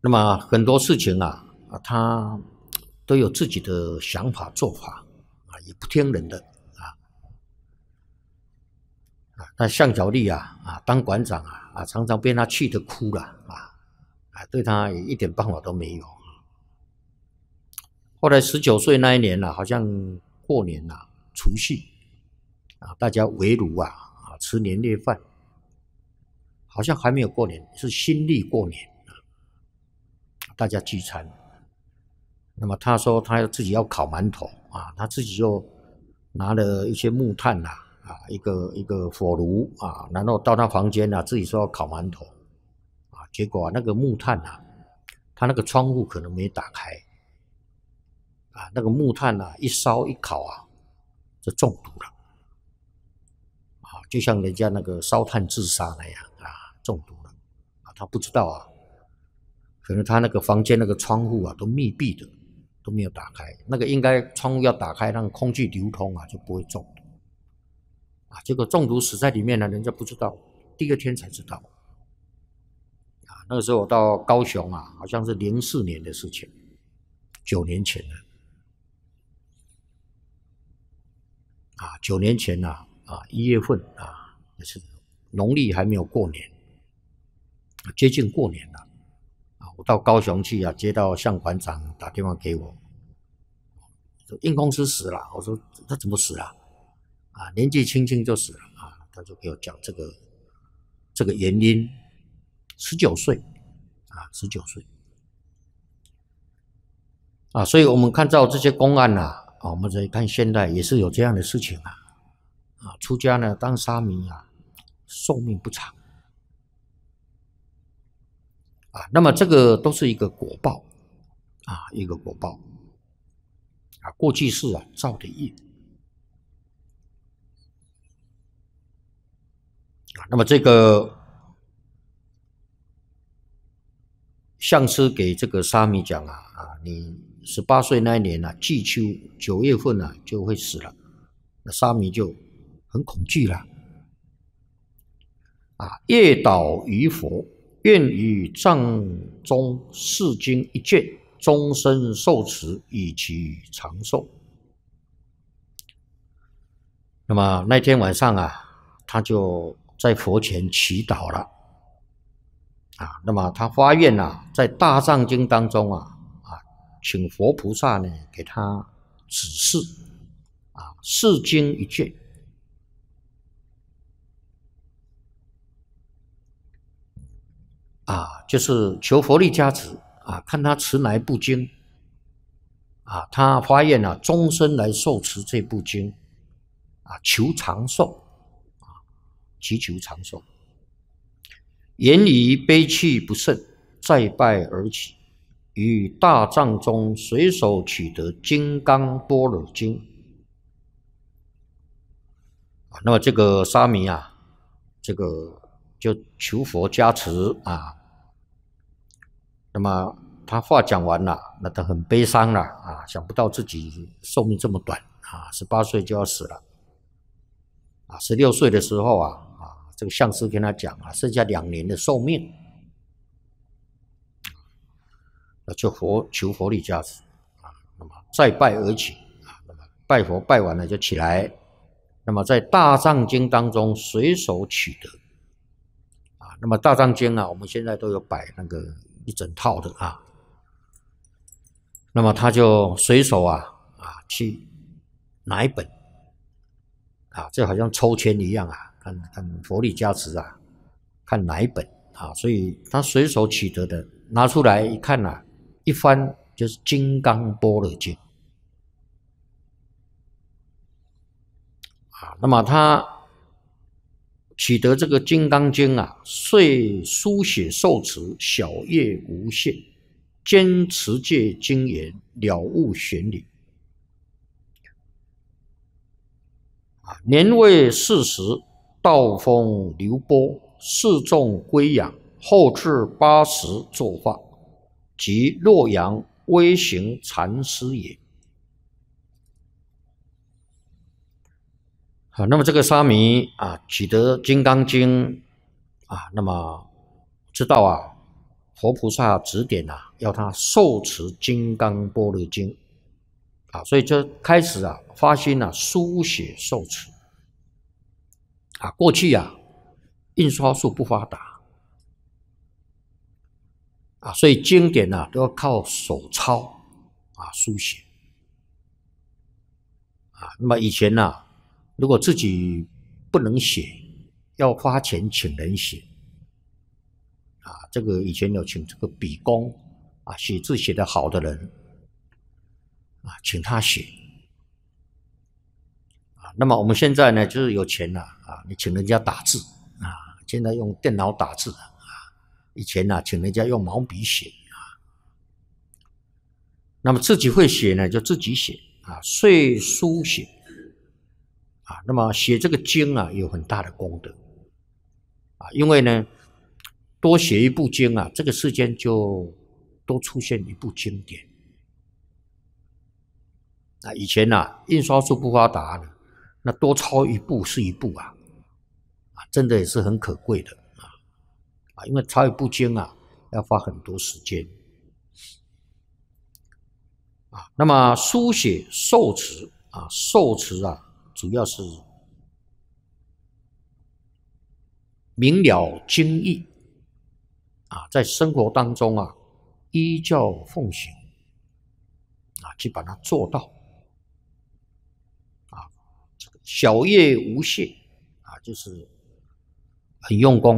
那么很多事情他都有自己的想法做法也不听人的那项角力当馆长常常被他气得哭了对他也一点办法都没有。后来19岁那一年好像过年除夕大家围炉吃年夜饭，好像还没有过年，是新历过年大家聚餐。那么他说他自己要烤馒头他自己就拿了一些木炭一个火炉然后到他房间自己说要烤馒头结果那个木炭他那个窗户可能没打开那个木炭一烧一烤就中毒了就像人家那个烧炭自杀那样中毒了他不知道可能他那个房间那个窗户都密闭的，都没有打开，那个应该窗户要打开让空气流通就不会中毒结果中毒死在里面人家不知道，第二天才知道那个时候我到高雄好像是04年的事情，9年前了9年前1月份也是农历还没有过年接近过年了我到高雄去接到向馆长打电话给我，说应公司死了。我说他怎么死了年纪轻轻就死了他就给我讲这个原因，19岁19岁所以我们看到这些公案我们再看现代也是有这样的事情出家呢当沙弥寿命不长那么这个都是一个果报一个果报过去世造的业那么这个上师给这个沙弥讲你18岁那一年季秋9月份就会死了，那沙弥就很恐惧了夜祷于佛，愿于藏中释经一卷，终身受持，以其长寿。那么那天晚上他就在佛前祈祷了那么他发愿在大藏经当中请佛菩萨呢给他指示释经一卷就是求佛力加持看他持哪一部经他发愿终身来受持这部经求长寿祈求长寿。言语悲泣不胜，再拜而起，于大藏中随手取得《金刚般若经》那么这个沙弥这个就求佛加持那么他话讲完了，那他很悲伤了想不到自己寿命这么短18岁就要死了16岁的时候这个上师跟他讲剩下2年的寿命就求佛力加持那么再拜而起那么拜佛拜完了就起来，那么在大藏经当中随手取得那么大藏经我们现在都有摆那个一整套的那么他就随手去拿一本这好像抽签一样看佛力加持看哪一本所以他随手取得的拿出来一看一翻就是《金刚般若经》那么他取得这个《金刚经》遂书写受持，小业无限，坚持戒精严，了悟玄理年未40，道风流波，示众归仰，后至80作法，即洛阳威行禅师也那么这个沙弥取得《金刚经》那么知道佛菩萨指点啊，要他受持《金刚般若经》啊，所以就开始啊发心啊书写受持啊。过去啊印刷术不发达啊，所以经典啊都要靠手抄啊书写啊。那么以前啊，如果自己不能写，要花钱请人写。啊，这个以前有请这个笔工啊，写字写得好的人啊，请他写啊。那么我们现在呢，就是有钱了啊，你请人家打字啊，现在用电脑打字啊，以前呢，请人家用毛笔写啊。那么自己会写呢，就自己写啊，遂书写啊。那么写这个经啊，有很大的功德啊，因为呢。多写一部经啊，这个世间就多出现一部经典。啊，以前啊，印刷术不发达呢，那多抄一部是一部啊，真的也是很可贵的啊，因为抄一部经啊，要花很多时间啊。那么书写受持啊，受持啊，主要是明了经义。啊，在生活当中啊，依教奉行啊，去把它做到啊，这个小业无懈啊，就是很用功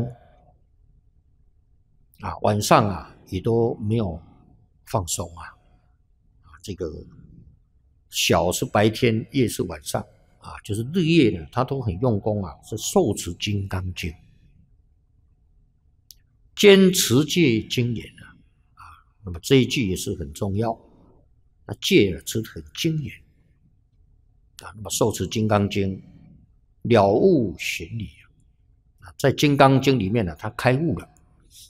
啊，晚上啊也都没有放松啊，这个小是白天，夜是晚上啊，就是日夜呢，他都很用功啊，是受持《金刚经》。坚持戒精严啊，那么这一句也是很重要。那戒啊，持得很精严啊。那么受持《金刚经》，了悟玄理啊，在《金刚经》里面呢，他开悟了。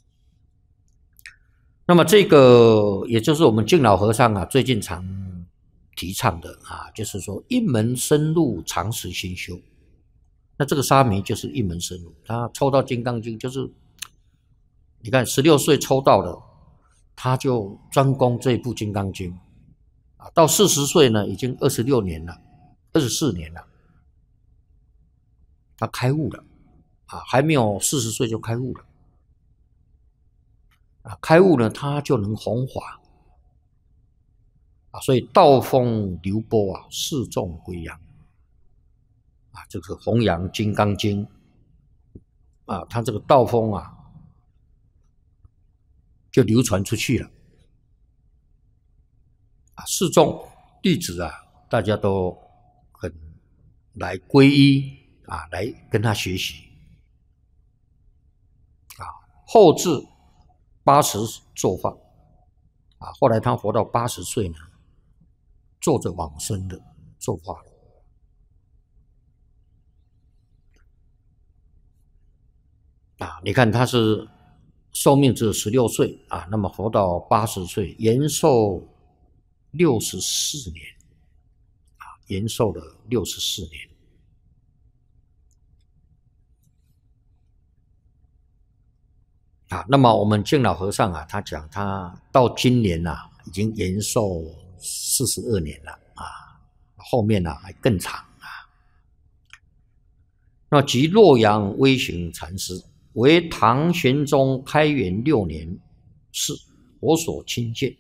那么这个也就是我们净老和尚啊最近常提倡的啊，就是说一门深入，长时心修。那这个沙弥就是一门深入，他抽到《金刚经》就是。你看，16岁抽到了，他就专攻这一部《金刚经》啊。到40岁呢，已经26年了，24年了，他开悟了啊，还没有40岁就开悟了啊。开悟呢，他就能弘法啊，所以道风流波啊，示众归扬啊，这个弘扬《金刚经》啊，他这个道风啊。就流传出去了啊！示众弟子啊，大家都很来皈依啊，来跟他学习啊。后至80作法啊，后来他活到80岁呢，坐着往生的作法了啊。你看他是。寿命只有16岁啊，那么活到80岁，延寿64年啊，延寿了64年啊。那么我们净老和尚啊，他讲他到今年啊，已经延寿42年了啊，后面啊还更长啊。那即洛阳威行禅师。为唐玄宗开元6年事，我所亲见。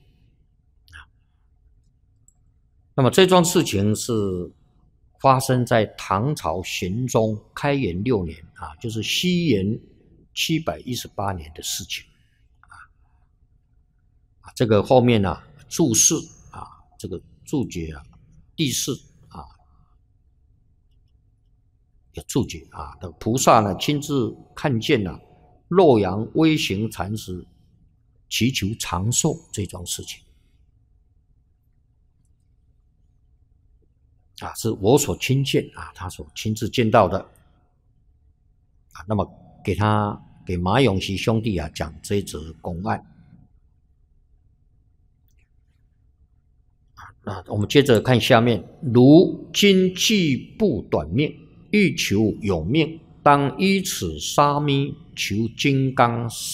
那么这桩事情是发生在唐朝玄宗开元6年啊，就是西元718年的事情啊。这个后面啊注释啊，这个注解啊，第4啊。有注解啊，的菩萨呢亲自看见了洛阳威行禅师祈求长寿这桩事情啊，是我所亲见啊，他所亲自见到的啊。那么给马永熙兄弟啊讲这一则公案啊。那我们接着看下面，如今既不短命。欲求有命，当依此沙弥求金刚